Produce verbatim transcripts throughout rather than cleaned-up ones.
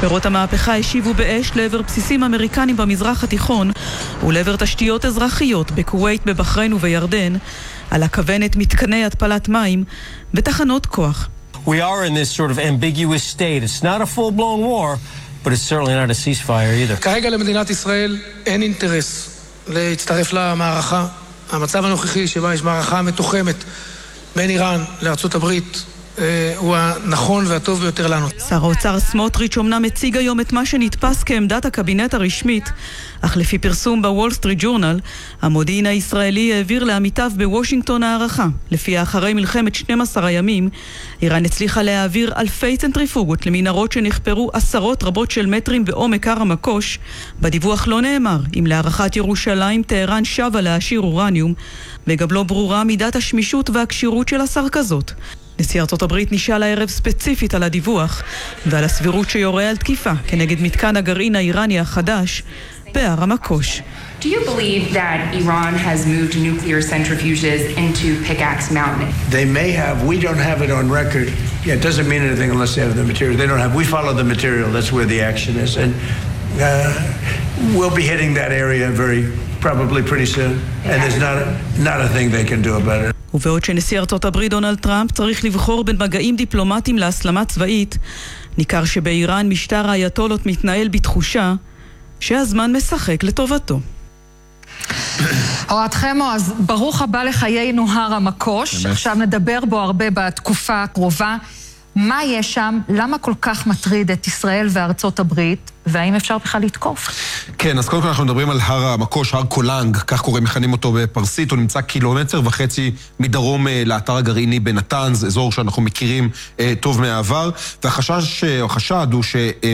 פירות המהפכה השיבו באש לעבר בסיסים אמריקנים במזרח התיכון ולעבר תשתיות אזרחיות בכווית, בבחריין ובירדן, על הכוונת מתקני התפלת מים ותחנות כוח. We are in this sort of ambiguous state. It's not a full-blown war, but it's certainly not a ceasefire either. כרגע למדינת ישראל אין אינטרס להצטרף למערכה. המצב הנוכחי שבה יש מערכה מתוחמת בין איראן לארצות הברית הוא הנכון והטוב ביותר לנו. שר האוצר סמוטריץ' אומנם מציג היום את מה שנתפס כעמדת הקבינט הרשמית, אך לפי פרסום בוול סטריט ג'ורנל, המודיעין הישראלי העביר לעמיתיו בוושינגטון הערכה. לפי אחרי מלחמת שנים עשר הימים, איראן הצליחה להעביר אלפי צנטריפוגות למנהרות שנחפרו עשרות רבות של מטרים בעומק הר המקוש. בדיווח לא נאמר אם להערכת ירושלים טהרן שבה להשאיר אורניום, וגם לא ברורה מידת השמישות והקשירות של השר כזאת. נשיא ארצות הברית נשאל הערב ספציפית על הדיווח ועל הסבירות שיורה על תקיפה כנגד מתקן הגרעין האיראני החדש בהר המקוש. Do you believe that Iran has moved nuclear centrifuges into Pickaxe Mountain? They may have. We don't have it on record. Yeah, it doesn't mean anything unless they have the material. They don't have. We follow the material. That's where the action is. And uh, we'll be hitting that area very probably pretty soon. And there's not a, not a thing they can do about it. ובעוד שנשיא ארצות הברית דונלד טראמפ צריך לבחור בין מגעים דיפלומטיים להסלמה צבאית, ניכר שבאיראן משטר האייתולות מתנהל בתחושה שהזמן משחק לטובתו. אוהד חמו, אז ברוך הבא לחיינו הר המקוש. עכשיו נדבר בו הרבה בתקופה הקרובה. מה יש שם? למה כל כך מטריד את ישראל וארצות הברית? והאם אפשר בכלל לתקוף? כן, אז קודם כל אנחנו מדברים על הר המקוש, הר קולנג, כך קוראים, מכנים אותו בפרסית, הוא נמצא קילומטר וחצי מדרום לאתר הגרעיני בנתנז, אזור שאנחנו מכירים אה, טוב מהעבר, והחשש, החשד הוא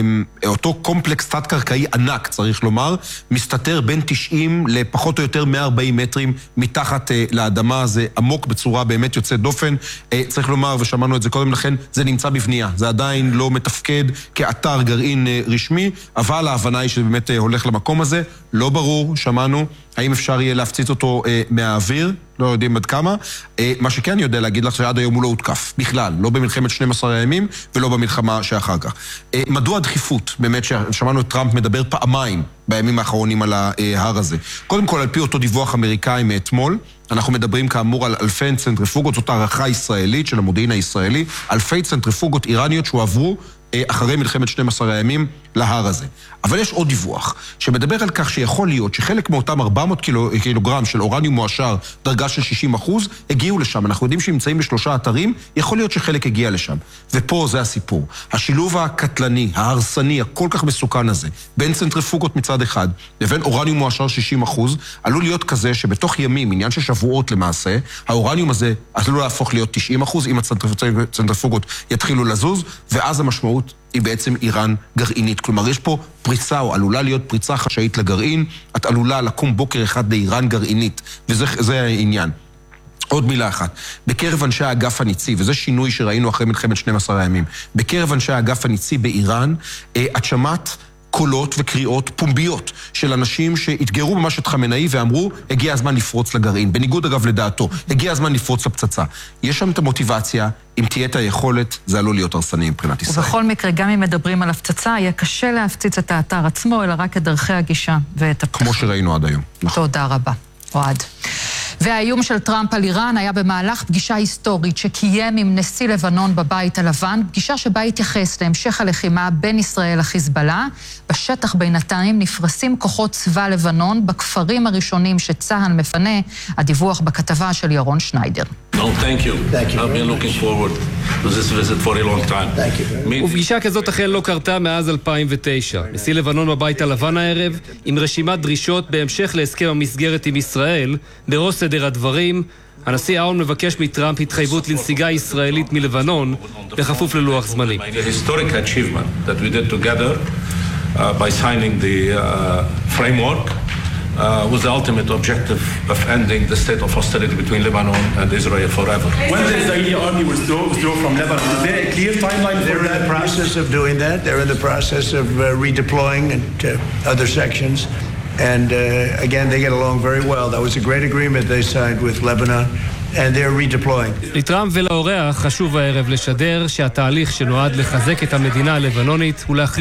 שאותו קומפלקס תת-קרקעי ענק, צריך לומר, מסתתר בין תשעים לפחות או יותר מאה וארבעים מטרים מתחת אה, לאדמה, זה עמוק בצורה באמת יוצאת דופן, אה, צריך לומר, ושמענו את זה קודם לכן, זה נמצא בבנייה, זה עדיין לא מתפקד כאתר גרעין אה, רשמי, אבל ההבנה היא שבאמת הולך למקום הזה, לא ברור, שמענו, האם אפשר יהיה להפציץ אותו אה, מהאוויר, לא יודעים עד כמה, אה, מה שכן יודע להגיד לך שעד היום הוא לא הותקף, בכלל, לא במלחמת שנים עשר הימים ולא במלחמה שאחר כך. אה, מדוע הדחיפות, באמת ששמענו את טראמפ מדבר פעמיים בימים האחרונים על ההר הזה? קודם כל, על פי אותו דיווח אמריקאי מאתמול, אנחנו מדברים כאמור על אלפי צנטריפוגות, זאת הערכה ישראלית של המודיעין הישראלי, אלפי צנטריפוגות איראניות שהועברו אחרי מלחמת שנים עשר הימים להר הזה. אבל יש עוד דיווח שמדבר על כך שיכול להיות שחלק מאותם ארבע מאות קילוגרם של אורניום מועשר, דרגה של שישים אחוז, הגיעו לשם. אנחנו יודעים שנמצאים בשלושה אתרים, יכול להיות שחלק הגיע לשם. ופה זה הסיפור. השילוב הקטלני, ההרסני, הכל כך מסוכן הזה, בין צנטריפוגות מצד אחד, לבין אורניום מועשר שישים אחוז, עלול להיות כזה שבתוך ימים, עניין של שבועות למעשה, האורניום הזה עלול להפוך להיות תשעים אחוז, אם הצנטריפוגות יתחילו לזוז, ואז המשמעות היא בעצם איראן גרעינית. כלומר, יש פה פריצה, או עלולה להיות פריצה חשאית לגרעין, את עלולה לקום בוקר אחד לאיראן גרעינית, וזה העניין. עוד מילה אחת, בקרב אנשי האגף הניצי, וזה שינוי שראינו אחרי מלחמת שנים עשר הימים, בקרב אנשי האגף הניצי באיראן, את שמעת קולות וקריאות פומביות של אנשים שהתגרו במשט חמינאי ואמרו, הגיע הזמן לפרוץ לגרעין, בניגוד אגב לדעתו, הגיע הזמן לפרוץ לפצצה. יש שם את המוטיבציה, אם תהיה את היכולת, זה עלול להיות הרסני מבחינת ישראל. ובכל מקרה, גם אם מדברים על הפצצה, יהיה קשה להפציץ את האתר עצמו, אלא רק את דרכי הגישה ואת הפתח. כמו שראינו עד היום. תודה רבה, אוהד. והאיום של טראמפ על איראן היה במהלך פגישה היסטורית שקיים עם נשיא לבנון בבית הלבן, פגישה שבה התייחס להמשך הלחימה בין ישראל לחיזבאללה. בשטח בינתיים נפרסים כוחות צבא לבנון בכפרים הראשונים שצה"ל מפנה, הדיווח בכתבה של ירון שניידר. No, thank you. Thank you. I've been looking forward to this visit for a long time. Thank you. ופגישה כזאת אכן לא קרתה מאז אלפיים ותשע. נשיא לבנון בבית הלבן הערב, עם רשימת דרישות בהמשך להסכם המסגרת עם ישראל, בראש סדר הדברים, הנשיא אהרון מבקש מטראמפ התחייבות לנסיגה ישראלית מלבנון, בכפוף ללוח זמנים. The historic achievement that we did together uh, by signing the uh, framework Uh, with the ultimate objective of ending the state of hostility between Lebanon and Israel forever. When the Israeli army withdraw, withdraw from Lebanon, is there a clear timeline? They're in the process of doing that. They're in the process of uh, redeploying into other sections. And uh, again, they get along very well. That was a great agreement they signed with Lebanon. And they're redeploying. לטראמפ ולאורח חשוב הערב לשדר שהתהליך שנועד לחזק את המדינה הלבנונית ולהחליט